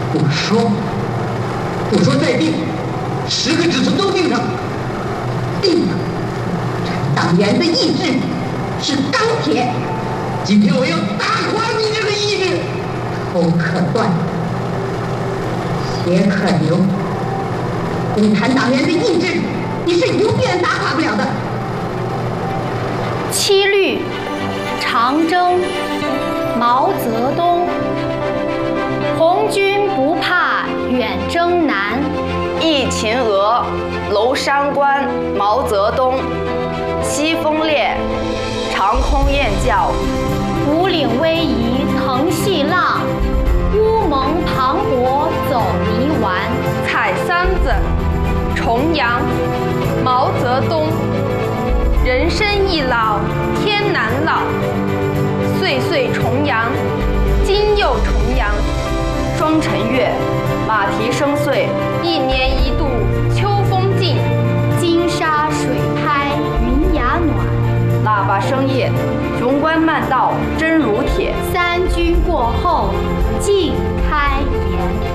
我说再定，10个指头都定上。 定了，党员的意志是钢铁。 今天我要打垮你这个意志。 头可断，血可流。共产党员的意志，你是永远打垮不了的。 七律，长征，毛泽东。红军不怕远征难， 忆秦娥，娄山关，毛泽东。西风烈，长空雁叫。 五岭逶迤腾细浪，乌蒙磅礴走泥丸。 采桑子，重阳，毛泽东。人生易老，天难老。岁岁重阳，今又重阳。双城月，马蹄声碎，1年1度秋风劲。 金沙水拍云崖暖， 喇叭声夜，雄关漫道真如铁。 三军过后尽开颜。